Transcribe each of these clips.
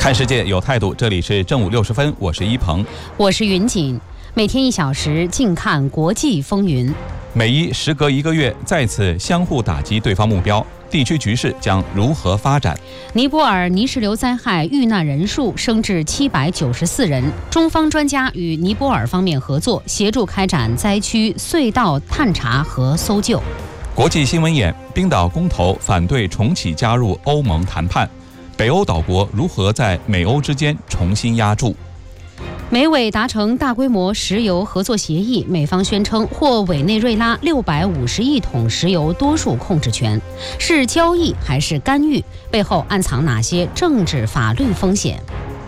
看世界有态度，这里是正午60分，我是一鹏， 我是云锦。每天1小时，静看国际风云。 时隔1个月，再次相互打击对方目标，地区局势将如何发展？ 尼泊尔泥石流灾害遇难人数升至794人，中方专家与尼泊尔方面合作，协助开展灾区隧道探查和搜救。 国际新闻眼：冰岛公投反对重启加入欧盟谈判，北欧岛国如何在美欧之间重新压注？ 美委达成大规模石油合作协议，美方宣称获委内瑞拉650亿桶石油多数控制权，是交易还是干预？背后暗藏哪些政治法律风险？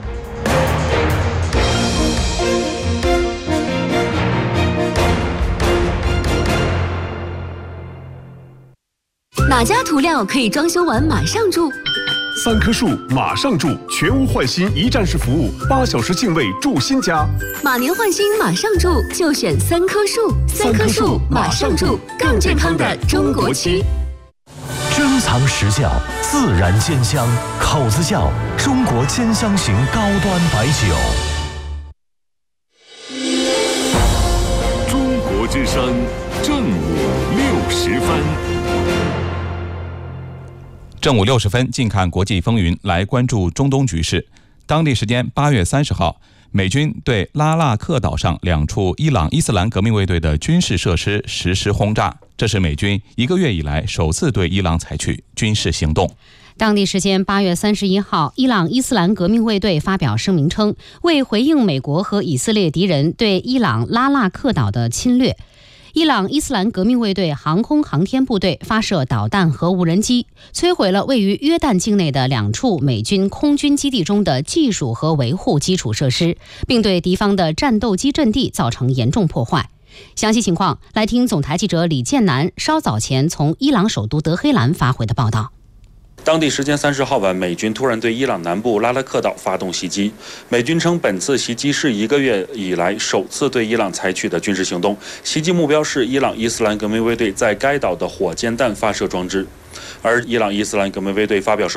哪家涂料可以装修完马上住 ？3棵树马上住，全屋换新一站式服务，8小时净位住新家。 马年换新马上住，就选3棵树。3棵树马上住，更健康的中国区。 珍藏实窖，自然鲜香，口子窖，中国兼香型高端白酒。 中国之声，正午60分。 正午60分，近看国际风云，来关注中东局势。当地时间8月30号，美军对拉腊克岛上2处伊朗伊斯兰革命卫队的军事设施实施轰炸，这是美军1个月以来首次对伊朗采取军事行动。 当地时间8月31号，伊朗伊斯兰革命卫队发表声明称，为回应美国和以色列敌人对伊朗拉腊克岛的侵略，伊朗伊斯兰革命卫队航空航天部队发射导弹和无人机，摧毁了位于约旦境内的2处美军空军基地中的技术和维护基础设施，并对敌方的战斗机阵地造成严重破坏。详细情况来听总台记者李建南稍早前从伊朗首都德黑兰发回的报道。 当地时间30号晚，美军突然对伊朗南部拉拉克岛发动袭击。美军称，本次袭击是1个月以来首次对伊朗采取的军事行动，袭击目标是伊朗伊斯兰革命卫队在该岛的火箭弹发射装置。而伊朗伊斯兰革命卫队发表声